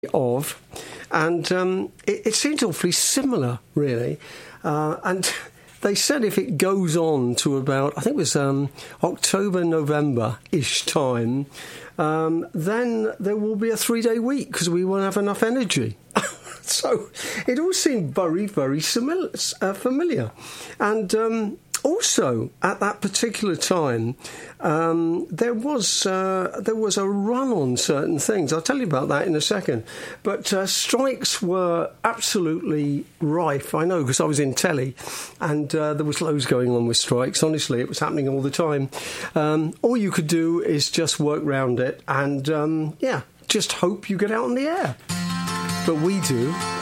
of, and it seems awfully similar, really. And they said if it goes on to about, I think it was October, November-ish time, then there will be a 3-day week because we won't have enough energy. So it all seemed very, very familiar. And also, at that particular time, there was a run on certain things. I'll tell you about that in a second. But strikes were absolutely rife. I know, because I was in telly, and there was loads going on with strikes. Honestly, it was happening all the time. All you could do is just work round it and, just hope you get out on the air. But we do.